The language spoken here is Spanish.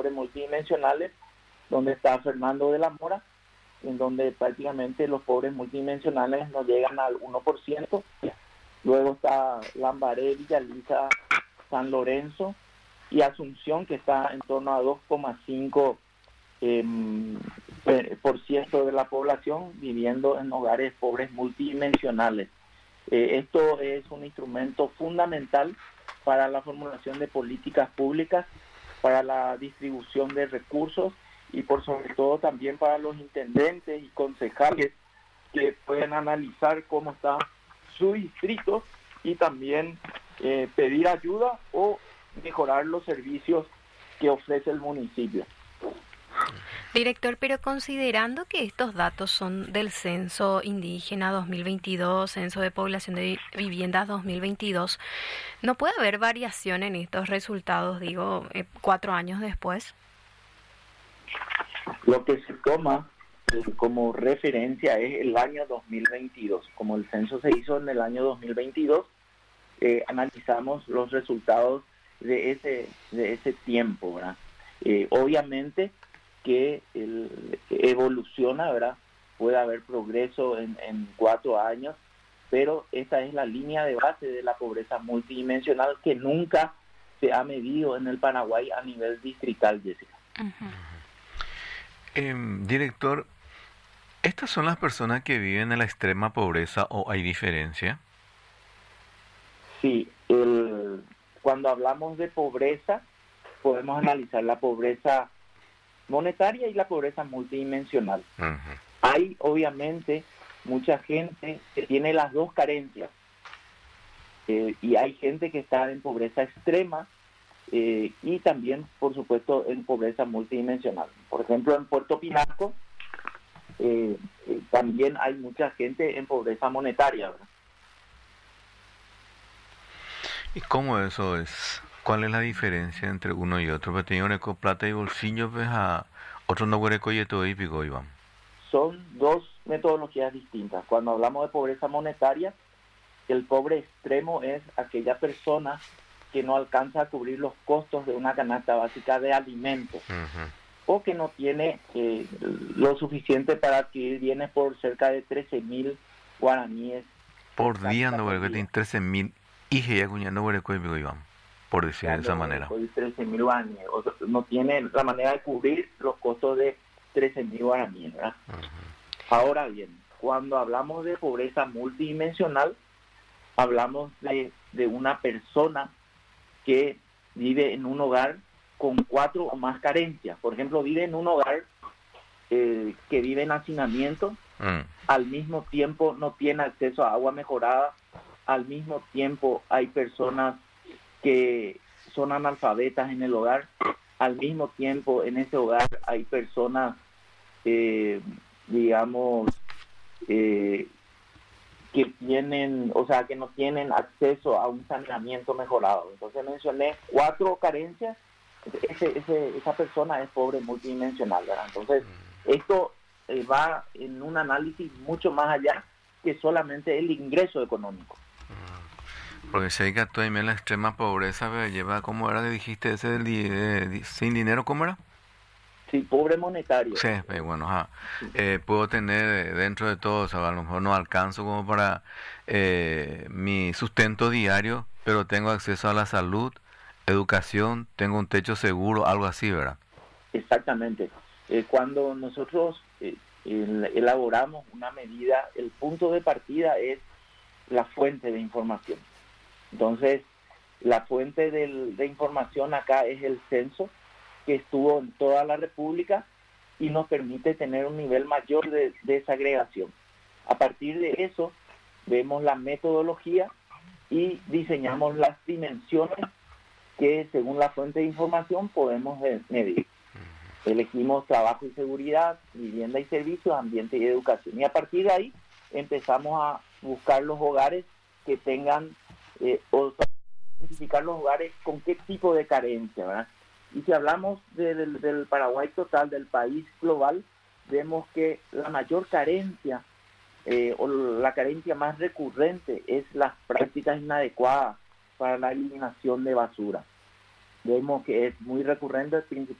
pobres multidimensionales, donde está Fernando de la Mora, en donde prácticamente los pobres multidimensionales no llegan al 1%. Luego está Lambaré, Villaliza, San Lorenzo y Asunción, que está en torno a 2,5% por ciento de la población viviendo en hogares pobres multidimensionales. Esto es un instrumento fundamental para la formulación de políticas públicas, para la distribución de recursos y por sobre todo también para los intendentes y concejales que pueden analizar cómo está su distrito y también pedir ayuda o mejorar los servicios que ofrece el municipio. Director, pero considerando que estos datos son del Censo Indígena 2022, Censo de Población de Viviendas 2022, ¿no puede haber variación en estos resultados, 4 años después? Lo que se toma como referencia es el año 2022. Como el censo se hizo en el año 2022, analizamos los resultados de ese tiempo, ¿verdad? Obviamente que evoluciona, ¿verdad? Puede haber progreso en 4 años, pero esta es la línea de base de la pobreza multidimensional que nunca se ha medido en el Paraguay a nivel distrital, Jessica. Director, ¿estas son las personas que viven en la extrema pobreza o hay diferencia? Sí, cuando hablamos de pobreza, podemos analizar la pobreza monetaria y la pobreza multidimensional. Uh-huh. Hay obviamente mucha gente que tiene las dos carencias y hay gente que está en pobreza extrema y también, por supuesto, en pobreza multidimensional. Por ejemplo, en Puerto Pinasco también hay mucha gente en pobreza monetaria, ¿verdad? ¿Y cómo eso es? ¿Cuál es la diferencia entre uno y otro? Porque tiene uno plata y bolsillo, pues a otro no huele coyeto y pico, Iván. Son dos metodologías distintas. Cuando hablamos de pobreza monetaria, el pobre extremo es aquella persona que no alcanza a cubrir los costos de una canasta básica de alimentos, uh-huh, o que no tiene lo suficiente para adquirir bienes por cerca de 13.000 guaraníes. Por día no huele, que tiene 13.000 y ya cuñando huele coyeto, Iván. Por decir de esa manera. 13.000 guaraníes. No tiene la manera de cubrir los costos de 13.000 guaraníes, ¿verdad? Uh-huh. Ahora bien, cuando hablamos de pobreza multidimensional, hablamos de una persona que vive en un hogar con 4 o más carencias. Por ejemplo, vive en un hogar que vive en hacinamiento, al mismo tiempo no tiene acceso a agua mejorada, al mismo tiempo hay personas que son analfabetas en el hogar, al mismo tiempo en ese hogar hay personas, que no tienen acceso a un saneamiento mejorado. Entonces mencioné 4 carencias, esa persona es pobre multidimensional, ¿verdad? Entonces esto va en un análisis mucho más allá que solamente el ingreso económico. Porque se dedica todavía en la extrema pobreza, pero lleva, ¿cómo era que dijiste ese sin dinero? ¿Cómo era? Sí, pobre monetario. Sí, bueno, ajá. Puedo tener dentro de todo, o sea, a lo mejor no alcanzo como para mi sustento diario, pero tengo acceso a la salud, educación, tengo un techo seguro, algo así, ¿verdad? Exactamente. Cuando nosotros elaboramos una medida, el punto de partida es la fuente de información. Entonces, la fuente de información acá es el censo, que estuvo en toda la República y nos permite tener un nivel mayor de desagregación. A partir de eso, vemos la metodología y diseñamos las dimensiones que, según la fuente de información, podemos medir. Elegimos trabajo y seguridad, vivienda y servicios, ambiente y educación. Y a partir de ahí, empezamos a buscar los hogares que tengan o identificar los hogares con qué tipo de carencia, ¿verdad? Y si hablamos del Paraguay total, del país global, vemos que la mayor carencia o la carencia más recurrente es las prácticas inadecuadas para la eliminación de basura. Vemos que es muy recurrente